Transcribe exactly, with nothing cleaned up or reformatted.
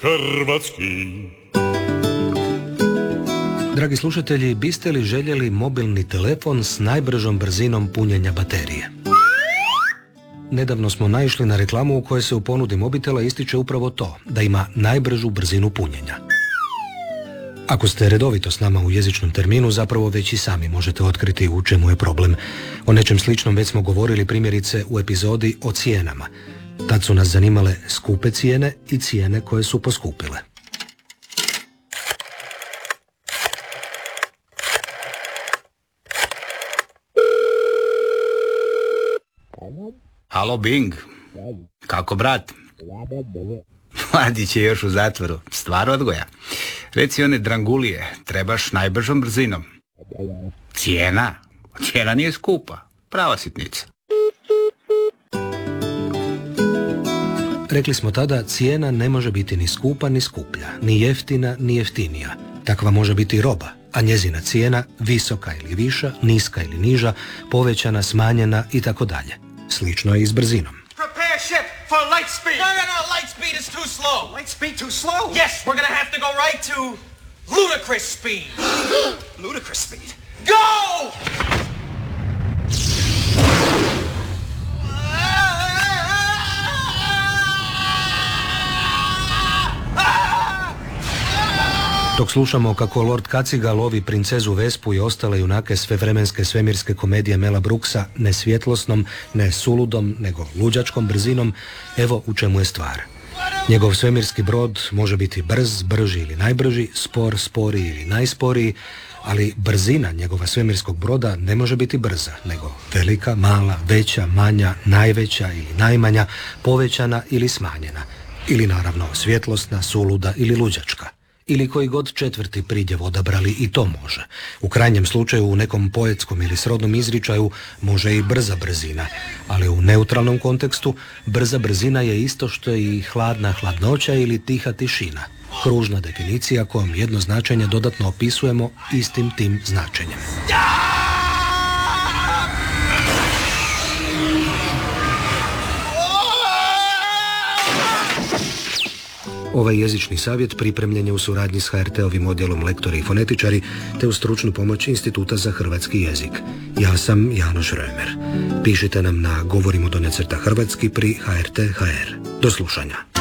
hrvatski. Dragi slušatelji, biste li željeli mobilni telefon s najbržom brzinom punjenja baterije? Nedavno smo naišli na reklamu u kojoj se u ponudi mobitela ističe upravo to, da ima najbržu brzinu punjenja. Ako ste redovito s nama u jezičnom terminu, zapravo već i sami možete otkriti u čemu je problem. O nečem sličnom već smo govorili primjerice u epizodi o cijenama. Tad su nas zanimale skupe cijene i cijene koje su poskupile. Halo Bing, kako brat? Mladić je još u zatvoru, stvar odgoja. Reci one drangulije, trebaš najbržom brzinom. Cijena? Cijena nije skupa, prava sitnica. Rekli smo tada, cijena ne može biti ni skupa ni skuplja, ni jeftina ni jeftinija. Takva može biti roba, a njezina cijena visoka ili viša, niska ili niža, povećana, smanjena i tako dalje. Slično je i s brzinom. Prepare ship for light speed. No, no, no, light speed is too slow. Light speed too slow? Yes, we're gonna have to go right to ludicrous speed. Ludicrous speed. Go! Dok slušamo kako Lord Kaciga lovi princezu Vespu i ostale junake svevremenske svemirske komedije Mela Brooksa ne svjetlosnom, ne suludom, nego luđačkom brzinom, evo u čemu je stvar. Njegov svemirski brod može biti brz, brži ili najbrži, spor, sporiji ili najsporiji, ali brzina njegova svemirskog broda ne može biti brza, nego velika, mala, veća, manja, najveća ili najmanja, povećana ili smanjena, ili naravno svjetlosna, suluda ili luđačka. Ili koji god četvrti pridjev odabrali i to može. U krajnjem slučaju u nekom poetskom ili srodnom izričaju može i brza brzina, ali u neutralnom kontekstu brza brzina je isto što je i hladna hladnoća ili tiha tišina. Kružna definicija kojom jedno značenje dodatno opisujemo istim tim značenjem. Ovaj jezični savjet pripremljen je u suradnji s ha er te-ovim odjelom lektori i fonetičari te uz stručnu pomoć Instituta za hrvatski jezik. Ja sam Janoš Römer. Pišite nam na govorimo do ne crta hrvatski pri ha er te tačka ha er. Do slušanja.